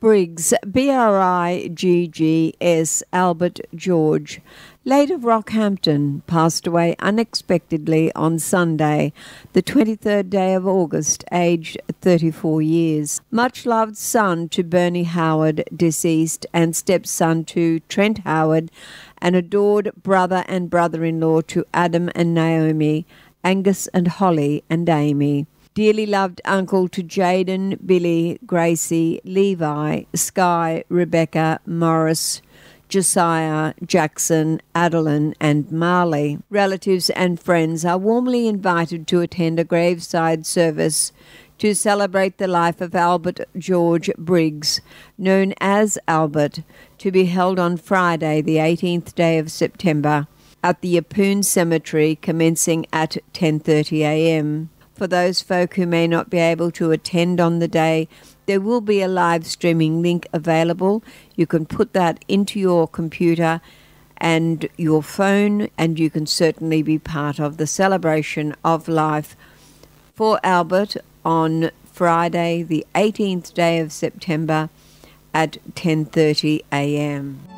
Briggs, Briggs, Albert George, late of Rockhampton, passed away unexpectedly on Sunday, the 23rd day of August, aged 34 years. Much loved son to Bernie Howard, deceased, and stepson to Trent Howard, and adored brother and brother-in-law to Adam and Naomi, Angus and Holly and Amy. Dearly loved uncle to Jaden, Billy, Gracie, Levi, Sky, Rebecca, Morris, Josiah, Jackson, Adeline and Marley. Relatives and friends are warmly invited to attend a graveside service to celebrate the life of Albert George Briggs, known as Albert, to be held on Friday, the 18th day of September, at the Yeppoon Cemetery, commencing at 10:30 a.m. For those folk who may not be able to attend on the day, there will be a live streaming link available. You can put that into your computer and your phone, and you can certainly be part of the celebration of life for Albert on Friday, the 18th day of September at 10:30 a.m.